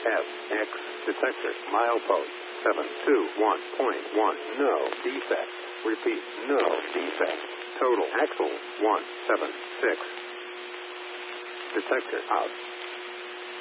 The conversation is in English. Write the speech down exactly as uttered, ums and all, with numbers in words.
F X detector milepost seven two one point one. No defect. Repeat, no defect. Total axle one seven six. Detector out.